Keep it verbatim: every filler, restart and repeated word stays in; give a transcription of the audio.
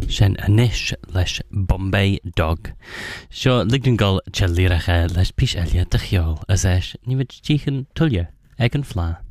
Sin anis leis Bombay Dog. Seo ligdan gal te líracha leis pís eile de cheol as eis ní bhid tíchan tuille ag an flá.